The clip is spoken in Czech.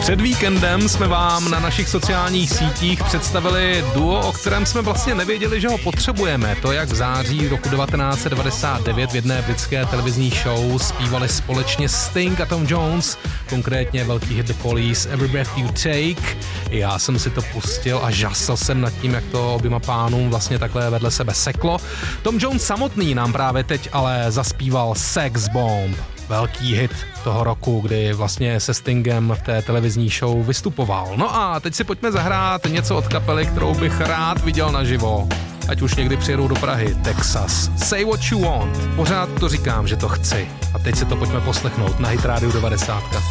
Před víkendem jsme vám na našich sociálních sítích představili duo, o kterém jsme vlastně nevěděli, že ho potřebujeme. To, jak v září roku 1999 v jedné britské televizní show zpívali společně Sting a Tom Jones, konkrétně velký hit The Police, Every Breath You Take. Já jsem si to pustil a žasl jsem nad tím, jak to oběma pánům vlastně takhle vedle sebe seklo. Tom Jones samotný nám právě teď ale zaspíval Sex Bomb. Velký hit toho roku, kdy vlastně se Stingem v té televizní show vystupoval. No a teď si pojďme zahrát něco od kapely, kterou bych rád viděl naživo. Ať už někdy přijedou do Prahy, Texas. Say What You Want. Pořád to říkám, že to chci. A teď si to pojďme poslechnout na Hit Radio 90.